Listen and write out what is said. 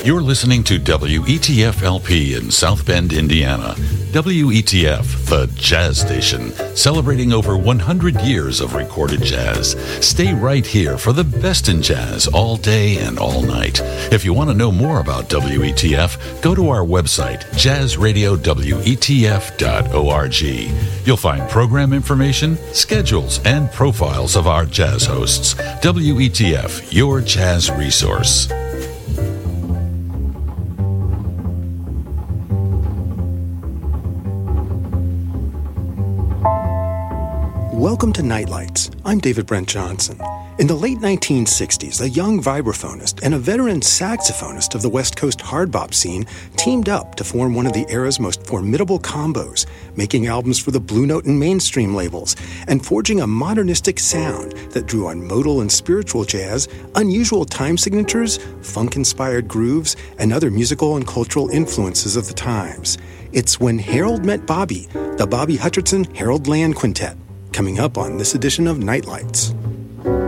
You're listening to WETF-LP in South Bend, Indiana. WETF, the jazz station, celebrating over 100 years of recorded jazz. Stay right here for the best in jazz all day and all night. If you want to know more about WETF, go to our website, jazzradiowetf.org. You'll find program information, schedules, and profiles of our jazz hosts. WETF, your jazz resource. Welcome to Nightlights. I'm David Brent Johnson. In the late 1960s, a young vibraphonist and a veteran saxophonist of the West Coast hard bop scene teamed up to form one of the era's most formidable combos, making albums for the Blue Note and Mainstream labels, and forging a modernistic sound that drew on modal and spiritual jazz, unusual time signatures, funk-inspired grooves, and other musical and cultural influences of the times. It's When Harold Met Bobby, the Bobby Hutcherson Harold Land Quintet, coming up on this edition of Nightlights.